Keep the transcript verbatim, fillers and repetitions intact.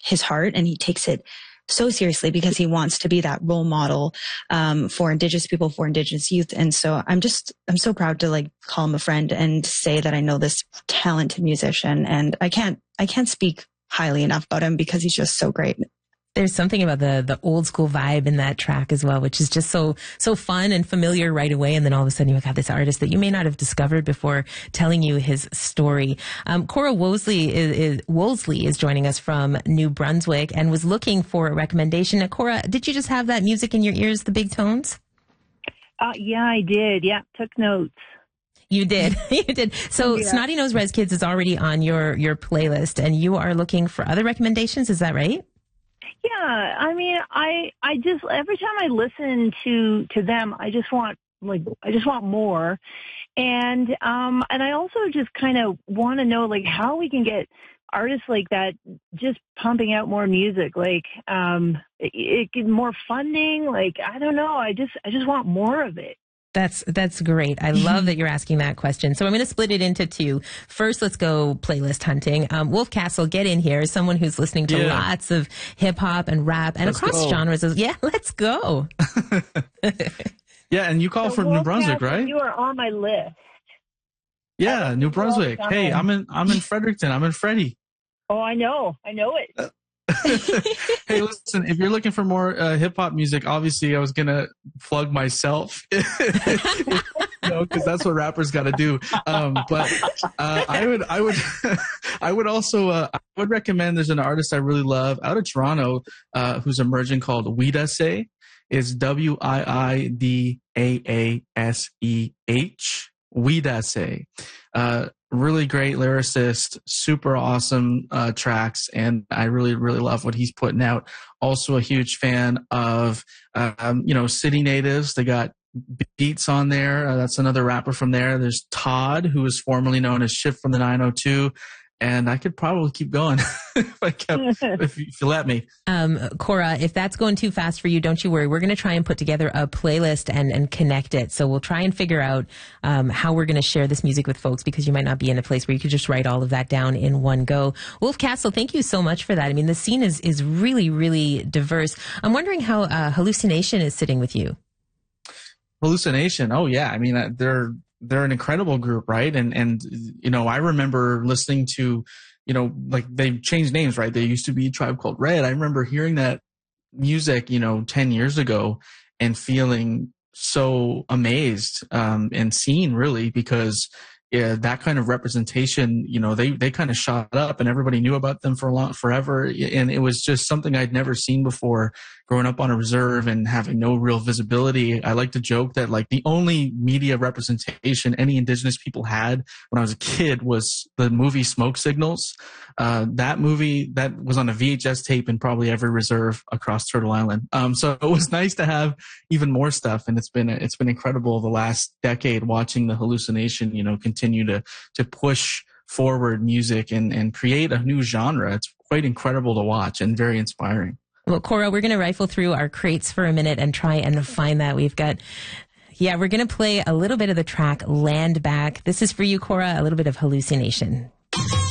his heart, and he takes it so seriously because he wants to be that role model um, for Indigenous people, for Indigenous youth. And so I'm just, I'm so proud to like call him a friend and say that I know this talented musician. And I can't, I can't speak highly enough about him because he's just so great. There's something about the the old school vibe in that track as well, which is just so so fun and familiar right away. And then all of a sudden you got this artist that you may not have discovered before telling you his story. Um, Cora Wolesley is, is Wolesley is joining us from New Brunswick and was looking for a recommendation. Now, Cora, did you just have that music in your ears, the big tones? Uh, yeah, I did. Yeah, took notes. You did. You did. So yeah. Snotty Nose Res Kids is already on your your playlist, and you are looking for other recommendations. Is that right? Yeah, I mean, I I just every time I listen to to them, I just want like I just want more, and um and I also just kind of want to know like how we can get artists like that just pumping out more music, like um it, it more funding, like I don't know, I just I just want more of it. That's that's great. I love that you're asking that question. So I'm going to split it into two. First, let's go playlist hunting. Um, Wolf Castle, get in here. Someone who's listening to yeah. lots of hip hop and rap and let's across go. genres. Yeah, let's go. Yeah, and you call so from Wolf New Brunswick, Castle, right? You are on my list. Yeah, New Brunswick. Hey, I'm in I'm in Fredericton. I'm in Freddie. Oh, I know. I know it. Uh, Hey, listen, if you're looking for more uh, hip hop music, obviously I was going to plug myself, you know, because that's what rappers got to do. Um, but uh, I would, I would, I would also, uh, I would recommend there's an artist I really love out of Toronto uh, who's emerging called Wiidaseh. It's W I I D A A S E H. Wiidaseh. Uh, really great lyricist, super awesome uh, tracks, and I really, really love what he's putting out. Also a huge fan of, um, you know, City Natives. They got Beats on there. Uh, that's another rapper from there. There's Todd, who is formerly known as Shift from the nine oh two. And I could probably keep going if I kept, if you, if you let me. Um, Cora, if that's going too fast for you, don't you worry. We're going to try and put together a playlist and, and connect it. So we'll try and figure out um, how we're going to share this music with folks, because you might not be in a place where you could just write all of that down in one go. Wolf Castle, thank you so much for that. I mean, the scene is, is really, really diverse. I'm wondering how uh, Hallucination is sitting with you. Hallucination. Oh, yeah. I mean, uh, they're, they're an incredible group, right? And, and, you know, I remember listening to, you know, like they've changed names, right? They used to be Tribe Called Red. I remember hearing that music, you know, ten years ago and feeling so amazed, um, and seen really, because yeah, that kind of representation, you know, they, they kind of shot up and everybody knew about them for a long, forever. And it was just something I'd never seen before growing up on a reserve and having no real visibility. I like to joke that like the only media representation any Indigenous people had when I was a kid was the movie Smoke Signals. Uh, that movie that was on a V H S tape in probably every reserve across Turtle Island. Um, so it was nice to have even more stuff. And it's been, it's been incredible the last decade watching the Hallucination, you know, continue to, to push forward music and, and create a new genre. It's quite incredible to watch and very inspiring. Well, Cora, we're going to rifle through our crates for a minute and try and find that. We've got, yeah, we're going to play a little bit of the track Land Back. This is for you, Cora, a little bit of Hallucination.